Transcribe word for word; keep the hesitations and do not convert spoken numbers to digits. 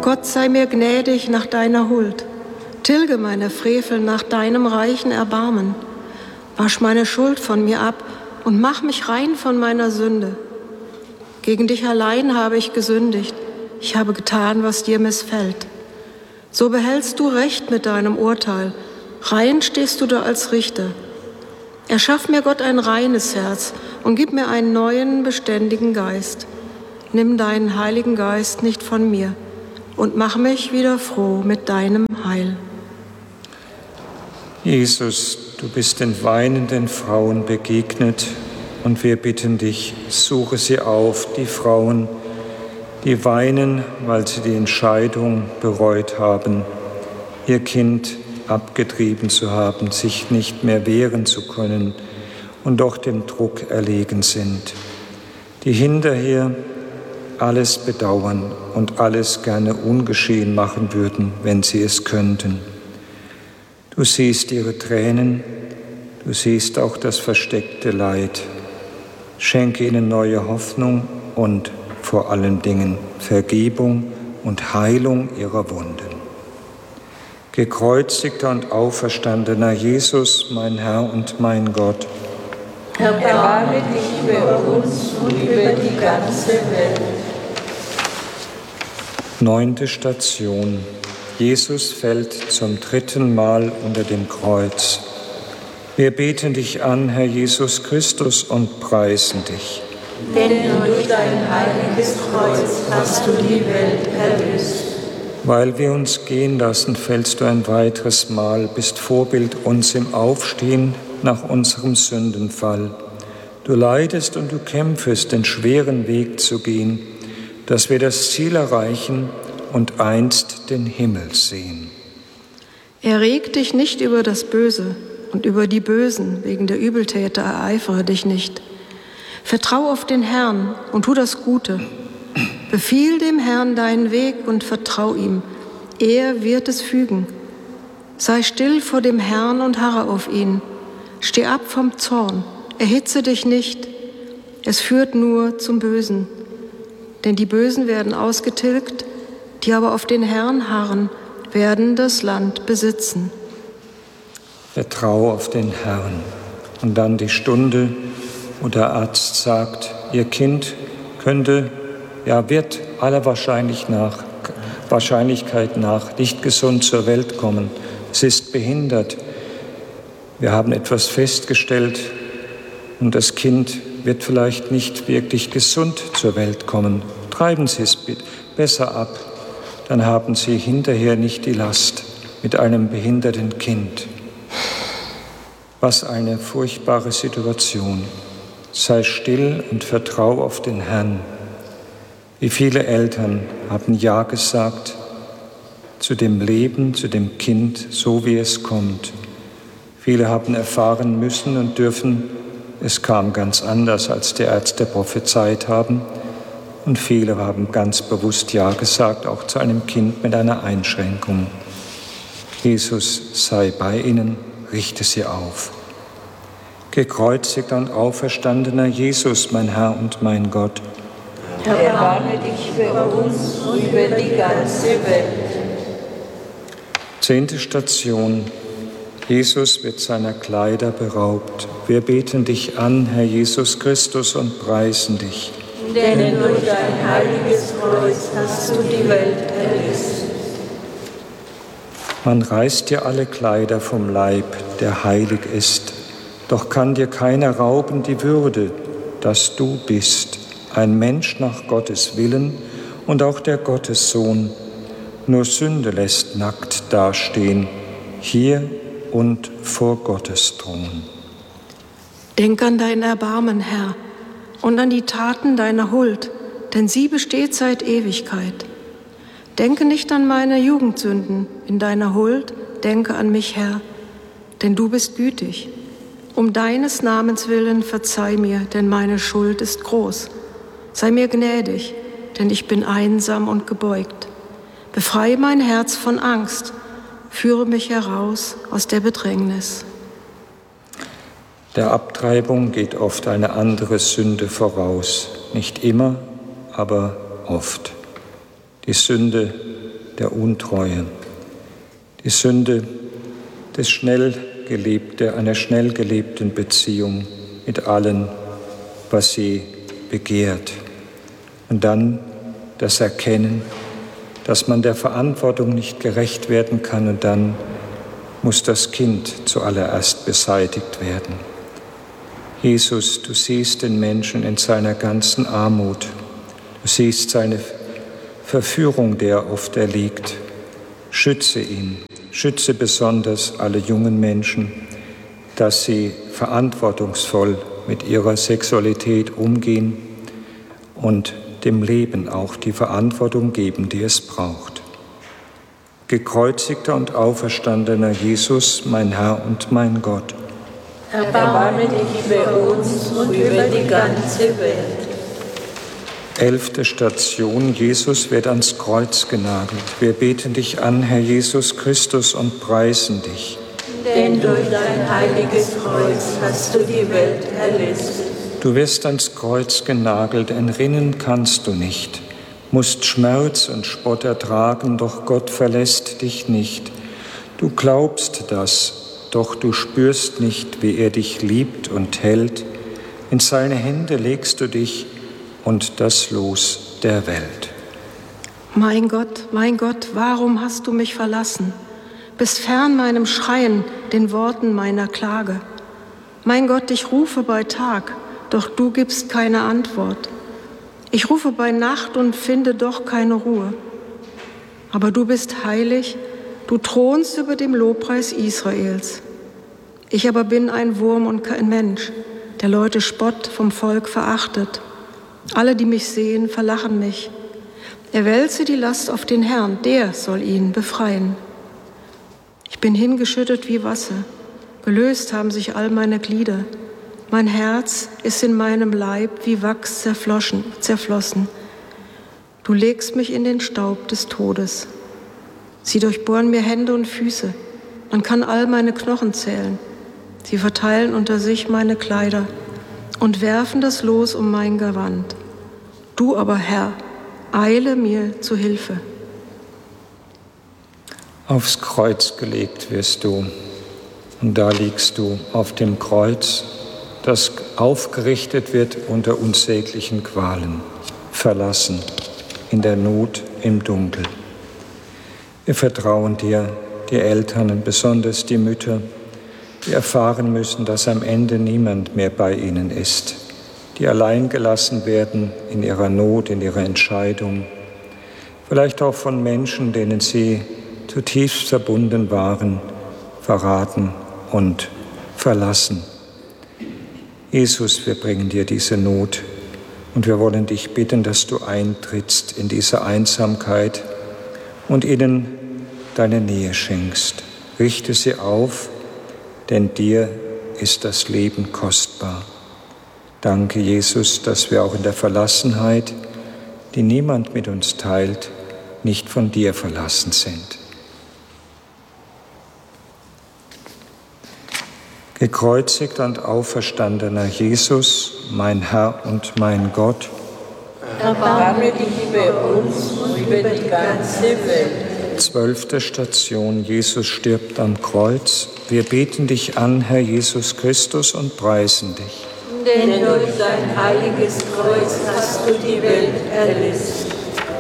Gott, sei mir gnädig nach deiner Huld. Tilge meine Frevel nach deinem reichen Erbarmen. Wasch meine Schuld von mir ab und mach mich rein von meiner Sünde. Gegen dich allein habe ich gesündigt. Ich habe getan, was dir missfällt. So behältst du Recht mit deinem Urteil. Rein stehst du da als Richter. Erschaff mir, Gott, ein reines Herz und gib mir einen neuen, beständigen Geist. Nimm deinen Heiligen Geist nicht von mir und mach mich wieder froh mit deinem Heil. Jesus, du bist den weinenden Frauen begegnet und wir bitten dich, suche sie auf, die Frauen, die weinen, weil sie die Entscheidung bereut haben, ihr Kind abgetrieben zu haben, sich nicht mehr wehren zu können und doch dem Druck erlegen sind, die hinterher alles bedauern und alles gerne ungeschehen machen würden, wenn sie es könnten. Du siehst ihre Tränen, du siehst auch das versteckte Leid. Schenke ihnen neue Hoffnung und vor allen Dingen Vergebung und Heilung ihrer Wunden. Gekreuzigter und auferstandener Jesus, mein Herr und mein Gott, erbarme dich über uns und über die ganze Welt. Neunte Station. Jesus fällt zum dritten Mal unter dem Kreuz. Wir beten dich an, Herr Jesus Christus, und preisen dich. Denn durch dein heiliges Kreuz hast du die Welt erlöst. Weil wir uns gehen lassen, fällst du ein weiteres Mal, bist Vorbild uns im Aufstehen nach unserem Sündenfall. Du leidest und du kämpfest, den schweren Weg zu gehen, dass wir das Ziel erreichen und einst den Himmel sehen. Erreg dich nicht über das Böse und über die Bösen, wegen der Übeltäter ereifere dich nicht. Vertrau auf den Herrn und tu das Gute. Befiehl dem Herrn deinen Weg und vertrau ihm. Er wird es fügen. Sei still vor dem Herrn und harre auf ihn. Steh ab vom Zorn, erhitze dich nicht. Es führt nur zum Bösen. Denn die Bösen werden ausgetilgt, die aber auf den Herrn harren, werden das Land besitzen. Vertrau auf den Herrn. Und dann die Stunde, wo der Arzt sagt, ihr Kind könnte, ja wird aller Wahrscheinlich nach, Wahrscheinlichkeit nach nicht gesund zur Welt kommen. Es ist behindert. Wir haben etwas festgestellt und das Kind wird vielleicht nicht wirklich gesund zur Welt kommen. Treiben Sie es besser ab, dann haben Sie hinterher nicht die Last mit einem behinderten Kind. Was eine furchtbare Situation. Sei still und vertrau auf den Herrn. Wie viele Eltern haben Ja gesagt zu dem Leben, zu dem Kind, so wie es kommt. Viele haben erfahren müssen und dürfen, es kam ganz anders, als die Ärzte prophezeit haben. Und viele haben ganz bewusst Ja gesagt, auch zu einem Kind mit einer Einschränkung. Jesus sei bei ihnen, richte sie auf. Gekreuzigter und auferstandener Jesus, mein Herr und mein Gott, erbarme dich für uns und über die ganze Welt. Zehnte Station. Jesus wird seiner Kleider beraubt. Wir beten dich an, Herr Jesus Christus, und preisen dich. Denn durch dein heiliges Kreuz hast du die Welt erlöst. Man reißt dir alle Kleider vom Leib, der heilig ist. Doch kann dir keiner rauben die Würde, dass du bist. Ein Mensch nach Gottes Willen und auch der Gottessohn. Nur Sünde lässt nackt dastehen, hier und vor Gottes Thron. Denk an dein Erbarmen, Herr, und an die Taten deiner Huld, denn sie besteht seit Ewigkeit. Denke nicht an meine Jugendsünden, in deiner Huld denke an mich, Herr, denn du bist gütig. Um deines Namens willen verzeih mir, denn meine Schuld ist groß. Sei mir gnädig, denn ich bin einsam und gebeugt. Befreie mein Herz von Angst, führe mich heraus aus der Bedrängnis. Der Abtreibung geht oft eine andere Sünde voraus. Nicht immer, aber oft. Die Sünde der Untreue. Die Sünde des schnell gelebte, einer schnell gelebten Beziehung mit allen, was sie begehrt. Und dann das Erkennen, dass man der Verantwortung nicht gerecht werden kann, und dann muss das Kind zuallererst beseitigt werden. Jesus, du siehst den Menschen in seiner ganzen Armut. Du siehst seine Verführung, der er oft erliegt. Schütze ihn, schütze besonders alle jungen Menschen, dass sie verantwortungsvoll mit ihrer Sexualität umgehen und dem Leben auch die Verantwortung geben, die es braucht. Gekreuzigter und auferstandener Jesus, mein Herr und mein Gott, erbarme dich über uns und über die ganze Welt. Elfte Station, Jesus wird ans Kreuz genagelt. Wir beten dich an, Herr Jesus Christus, und preisen dich. Denn durch dein heiliges Kreuz hast du die Welt erlöst. Du wirst ans Kreuz genagelt, entrinnen kannst du nicht, musst Schmerz und Spott ertragen, doch Gott verlässt dich nicht. Du glaubst das, doch du spürst nicht, wie er dich liebt und hält. In seine Hände legst du dich und das Los der Welt. Mein Gott, mein Gott, warum hast du mich verlassen? Bist fern meinem Schreien, den Worten meiner Klage. Mein Gott, ich rufe bei Tag, doch du gibst keine Antwort. Ich rufe bei Nacht und finde doch keine Ruhe. Aber du bist heilig, du thronst über dem Lobpreis Israels. Ich aber bin ein Wurm und kein Mensch, der Leute Spott vom Volk verachtet. Alle, die mich sehen, verlachen mich. Er wälze die Last auf den Herrn, der soll ihn befreien. Ich bin hingeschüttet wie Wasser, gelöst haben sich all meine Glieder. Mein Herz ist in meinem Leib wie Wachs zerflossen, zerflossen. Du legst mich in den Staub des Todes. Sie durchbohren mir Hände und Füße. Man kann all meine Knochen zählen. Sie verteilen unter sich meine Kleider und werfen das Los um mein Gewand. Du aber, Herr, eile mir zu Hilfe. Aufs Kreuz gelegt wirst du, und da liegst du auf dem Kreuz, das aufgerichtet wird unter unsäglichen Qualen, verlassen, in der Not, im Dunkel. Wir vertrauen dir, die Eltern und besonders die Mütter, die erfahren müssen, dass am Ende niemand mehr bei ihnen ist, die allein gelassen werden in ihrer Not, in ihrer Entscheidung, vielleicht auch von Menschen, denen sie zutiefst verbunden waren, verraten und verlassen. Jesus, wir bringen dir diese Not und wir wollen dich bitten, dass du eintrittst in diese Einsamkeit und ihnen deine Nähe schenkst. Richte sie auf, denn dir ist das Leben kostbar. Danke, Jesus, dass wir auch in der Verlassenheit, die niemand mit uns teilt, nicht von dir verlassen sind. Gekreuzigt und auferstandener Jesus, mein Herr und mein Gott, erbarme dich über uns und über die ganze Welt. Zwölfte Station, Jesus stirbt am Kreuz. Wir beten dich an, Herr Jesus Christus, und preisen dich. Denn durch dein heiliges Kreuz hast du die Welt erlöst.